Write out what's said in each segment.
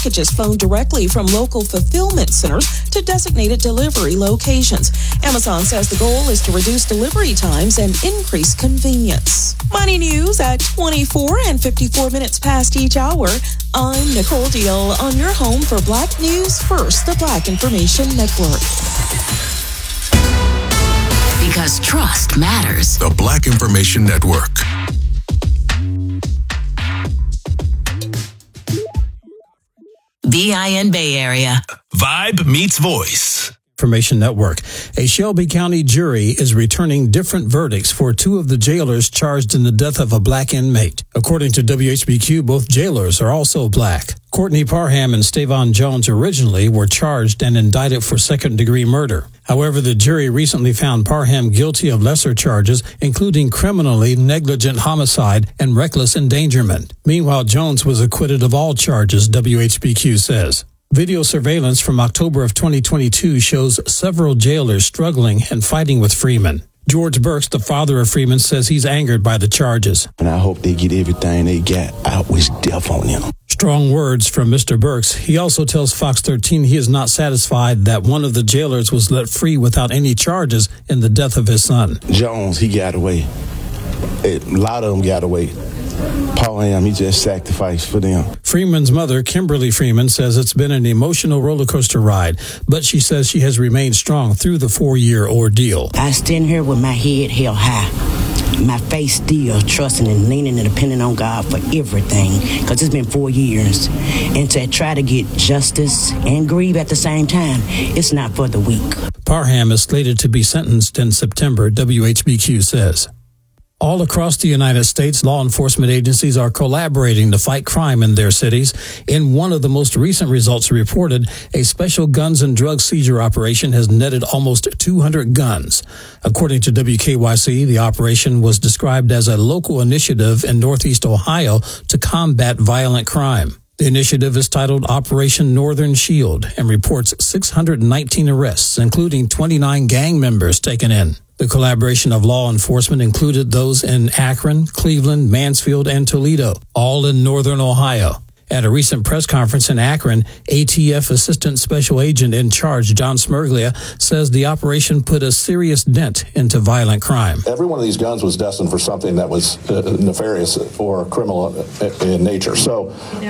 packages phoned directly from local fulfillment centers to designated delivery locations. Amazon says the goal is to reduce delivery times and increase convenience. Money news at 24 and 54 minutes past each hour. I'm Nicole Deal on your home for Black News First, the Black Information Network. Because trust matters. The Black Information Network. BIN Bay Area. Vibe meets voice. Information Network. A Shelby County jury is returning different verdicts for two of the jailers charged in the death of a black inmate. According to WHBQ, both jailers are also black. Courtney Parham and Stavon Jones originally were charged and indicted for second-degree murder. However, the jury recently found Parham guilty of lesser charges, including criminally negligent homicide and reckless endangerment. Meanwhile, Jones was acquitted of all charges, WHBQ says. Video surveillance from October of 2022 shows several jailers struggling and fighting with Freeman. George Burks, the father of Freeman, says he's angered by the charges. And I hope they get everything they got. I wish death on them. Strong words from Mr. Burks. He also tells Fox 13 he is not satisfied that one of the jailers was let free without any charges in the death of his son. Jones, he got away. A lot of them got away. Parham, he just sacrificed for them. Freeman's mother, Kimberly Freeman, says it's been an emotional roller coaster ride, but she says she has remained strong through the 4-year ordeal. I stand here with my head held high, my face still trusting and leaning and depending on God for everything, because it's been 4 years. And to try to get justice and grieve at the same time, it's not for the weak. Parham is slated to be sentenced in September, WHBQ says. All across the United States, law enforcement agencies are collaborating to fight crime in their cities. In one of the most recent results reported, a special guns and drug seizure operation has netted almost 200 guns. According to WKYC, the operation was described as a local initiative in Northeast Ohio to combat violent crime. The initiative is titled Operation Northern Shield and reports 619 arrests, including 29 gang members taken in. The collaboration of law enforcement included those in Akron, Cleveland, Mansfield, and Toledo, all in northern Ohio. At a recent press conference in Akron, ATF Assistant Special Agent in charge, John Smerglia, says the operation put a serious dent into violent crime. Every one of these guns was destined for something that was nefarious or criminal in nature. So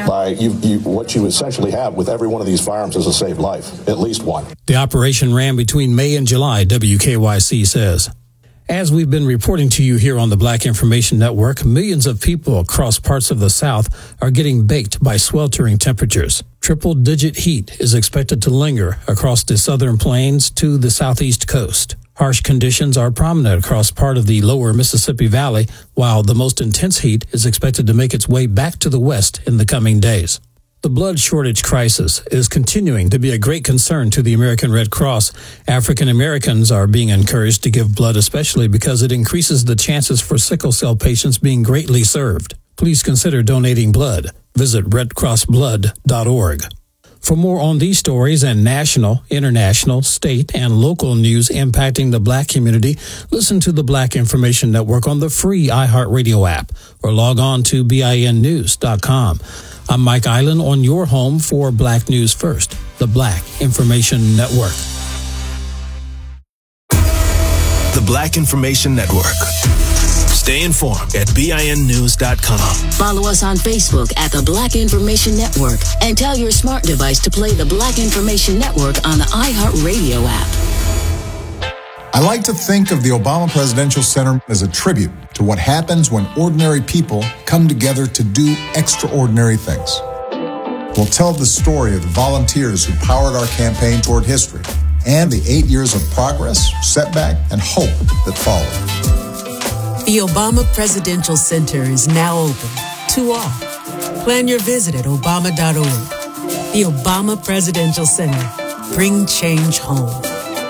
what you essentially have with every one of these firearms is a saved life, at least one. The operation ran between May and July, WKYC says. As we've been reporting to you here on the Black Information Network, millions of people across parts of the South are getting baked by sweltering temperatures. Triple-digit heat is expected to linger across the southern plains to the southeast coast. Harsh conditions are prominent across part of the lower Mississippi Valley, while the most intense heat is expected to make its way back to the west in the coming days. The blood shortage crisis is continuing to be a great concern to the American Red Cross. African Americans are being encouraged to give blood, especially because it increases the chances for sickle cell patients being greatly served. Please consider donating blood. Visit redcrossblood.org. For more on these stories and national, international, state, and local news impacting the Black community, listen to the Black Information Network on the free iHeartRadio app or log on to BINnews.com. I'm Mike Island on your home for Black News First, the Black Information Network. The Black Information Network. Stay informed at BINnews.com. Follow us on Facebook at the Black Information Network and tell your smart device to play the Black Information Network on the iHeartRadio app. I like to think of the Obama Presidential Center as a tribute to what happens when ordinary people come together to do extraordinary things. We'll tell the story of the volunteers who powered our campaign toward history and the 8 years of progress, setback, and hope that followed. The Obama Presidential Center is now open to all. Plan your visit at obama.org. The Obama Presidential Center. Bring change home.